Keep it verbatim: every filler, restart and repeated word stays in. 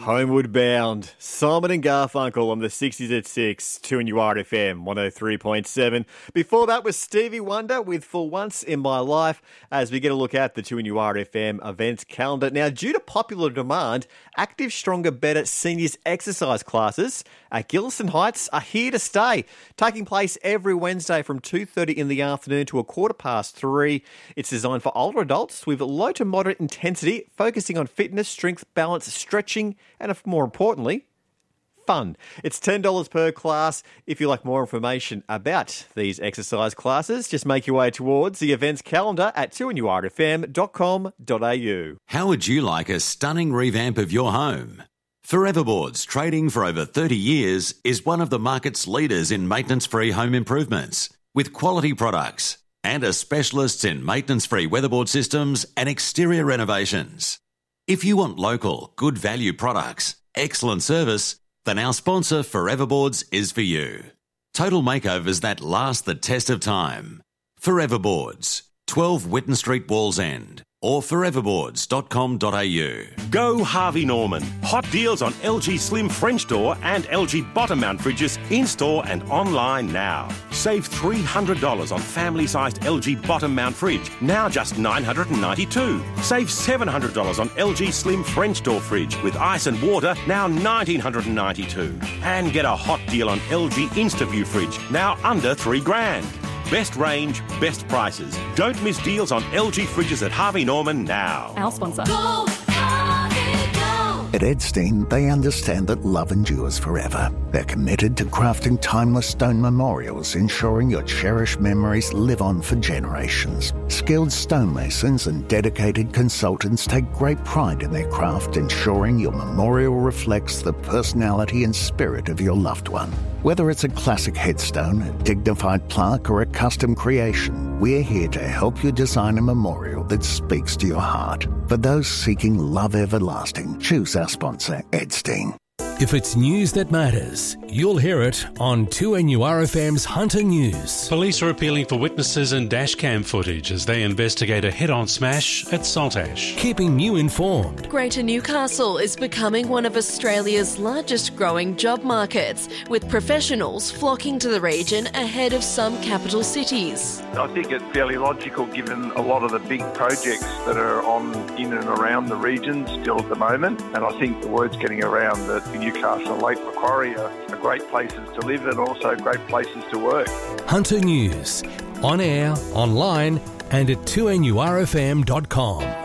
Homeward Bound, Simon and Garfunkel on the sixties at six, two N U R F M, one oh three point seven. Before that was Stevie Wonder with For Once in My Life, as we get a look at the two N U R F M events calendar. Now, due to popular demand, Active, Stronger, Better Seniors exercise classes at Gilson Heights are here to stay, taking place every Wednesday from two thirty in the afternoon to a quarter past three. It's designed for older adults with low to moderate intensity, focusing on fitness, strength, balance, stretching, and if more importantly, fun. It's ten dollars per class. If you'd like more information about these exercise classes, just make your way towards the events calendar at two N U R F M dot com dot a u. How would you like a stunning revamp of your home? Foreverboards, trading for over thirty years, is one of the market's leaders in maintenance-free home improvements, with quality products and are specialists in maintenance-free weatherboard systems and exterior renovations. If you want local, good value products, excellent service, then our sponsor Foreverboards is for you. Total makeovers that last the test of time. Foreverboards, twelve Whitten Street, Wallsend, or foreverboards dot com dot a u. Go Harvey Norman. Hot deals on L G Slim French door and L G bottom mount fridges in-store and online now. Save three hundred dollars on family-sized L G bottom mount fridge, now just nine hundred ninety-two dollars. Save seven hundred dollars on L G Slim French door fridge with ice and water, now one thousand nine hundred ninety-two dollars. And get a hot deal on L G InstaView fridge, now under three grand. Best range, best prices. Don't miss deals on L G fridges at Harvey Norman now. Our sponsor. Go, Harvey, go! At Edstein, they understand that love endures forever. They're committed to crafting timeless stone memorials, ensuring your cherished memories live on for generations. Skilled stonemasons and dedicated consultants take great pride in their craft, ensuring your memorial reflects the personality and spirit of your loved one. Whether it's a classic headstone, a dignified plaque, or a custom creation, we're here to help you design a memorial that speaks to your heart. For those seeking love everlasting, choose our sponsor, Edstein. If it's news that matters, you'll hear it on two N U R F M's Hunter News. Police are appealing for witnesses and dashcam footage as they investigate a head-on smash at Saltash. Keeping you informed. Greater Newcastle is becoming one of Australia's largest growing job markets, with professionals flocking to the region ahead of some capital cities. I think it's fairly logical given a lot of the big projects that are on in and around the region still at the moment, and I think the word's getting around that Newcastle and Lake Macquarie are, are great places to live and also great places to work. Hunter News, on air, online and at two N U R F M dot com.